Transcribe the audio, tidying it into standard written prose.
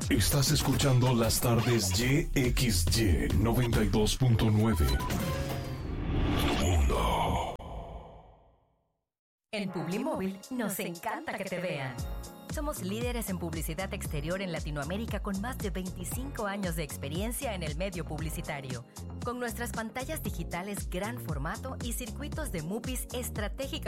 Estás escuchando las tardes YXY 92.9. Mundo. En Publimóvil nos encanta que te vean. Somos líderes en publicidad exterior en Latinoamérica con más de 25 años de experiencia en el medio publicitario. Con nuestras pantallas digitales gran formato y circuitos de MUPIs estratégicamente